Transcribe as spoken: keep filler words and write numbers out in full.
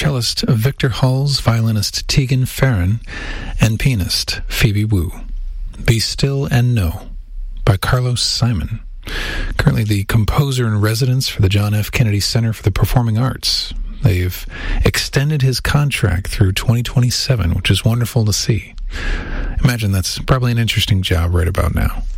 cellist Victor Hulls, violinist Tegan Farron, and pianist Phoebe Wu. Be Still and Know by Carlos Simon, currently the composer in residence for the John F. Kennedy Center for the Performing Arts. They've extended his contract through twenty twenty-seven, which is wonderful to see. Imagine that's probably an interesting job right about now.